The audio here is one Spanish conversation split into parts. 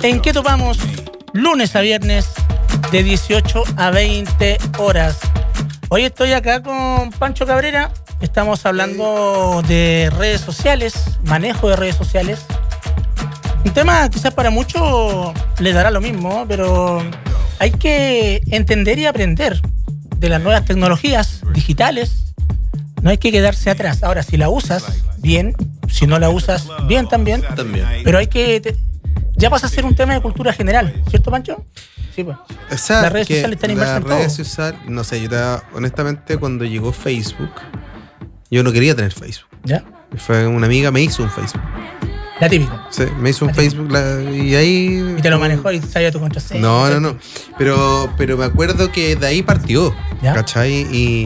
¿En qué topamos? Lunes a viernes de 18 a 20 horas. Hoy estoy acá con Pancho Cabrera. Estamos hablando de redes sociales, manejo de redes sociales. Un tema quizás para muchos les dará lo mismo, pero hay que entender y aprender de las nuevas tecnologías digitales. No hay que quedarse atrás. Ahora, si la usas, bien. Si no la usas, bien también. Pero hay que... Ya pasa a ser un tema de cultura general, ¿cierto, Pancho? Sí, pues. O sea, las redes sociales están inmersas en todo. Las redes sociales, no sé, honestamente, cuando llegó Facebook, yo no quería tener Facebook. ¿Ya? Fue una amiga, me hizo un Facebook. La típica. Sí, me hizo un Facebook y ahí... Y te lo manejó y sabía tu contraseña. No. Pero me acuerdo que de ahí partió, ¿ya? ¿Cachai?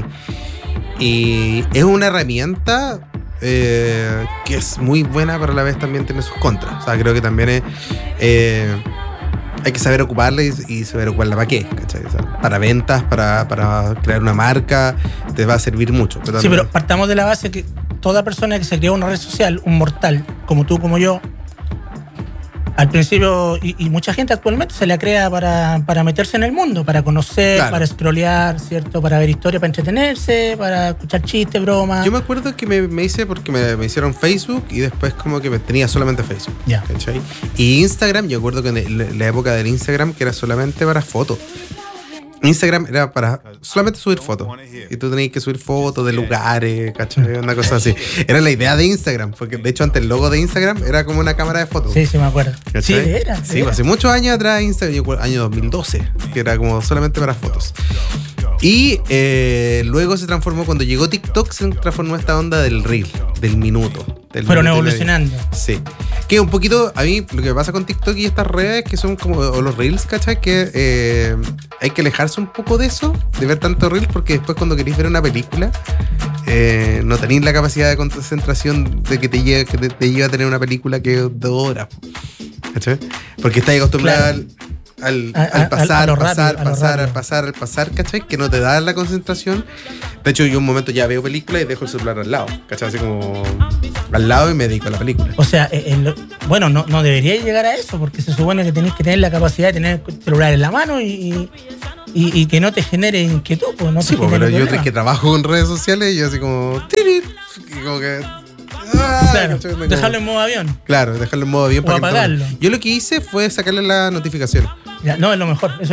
Y es una herramienta que es muy buena, pero a la vez también tiene sus contras. O sea, creo que también hay que saber ocuparla y saber ocuparla para qué, ¿cachai? O sea, para ventas, para crear una marca, te va a servir mucho. Pero sí, pero partamos de la base que toda persona que se crea una red social, un mortal, como tú, como yo, al principio, y mucha gente actualmente se la crea para meterse en el mundo, para conocer, claro, para scrollear, ¿cierto? Para ver historia, para entretenerse, para escuchar chistes, bromas. Yo me acuerdo que me hice porque me hicieron Facebook y después como que tenía solamente Facebook. Ya. ¿Cachai? Y Instagram, yo acuerdo que en la época del Instagram que era solamente para fotos. Instagram era para solamente subir fotos. Y tú tenías que subir fotos de lugares, ¿cachai? Una cosa así. Era la idea de Instagram, porque de hecho antes el logo de Instagram era como una cámara de fotos. Sí, me acuerdo. ¿Cachai? Sí, era. Sí, hace muchos años atrás, Instagram, año 2012, que era como solamente para fotos. Y luego se transformó, cuando llegó TikTok, se transformó esta onda del reel, del minuto. Fueron evolucionando. Sí. Que un poquito, a mí, lo que pasa con TikTok y estas redes que son como, o los reels, ¿cachai? Que hay que alejarse un poco de eso, de ver tanto reels, porque después cuando queréis ver una película, no tenéis la capacidad de concentración de que te lleva a tener una película que es 2 horas. ¿Cachai? Porque estáis acostumbrado, claro, al pasar, ¿cachai? Que no te da la concentración. De hecho, yo un momento ya veo películas y dejo el celular al lado, ¿cachai? Así como al lado y me dedico a la película. O sea, bueno, no debería llegar a eso, porque se supone que tenés que tener la capacidad de tener el celular en la mano y que no te genere inquietud, pues no te sí, genere pero problema. Yo que trabajo con redes sociales y yo así como... Y como que... Claro, dejarlo en modo avión. Claro, dejarlo en modo avión. O apagarlo. Yo lo que hice fue sacarle la notificación. Ya, no, es lo mejor. Eso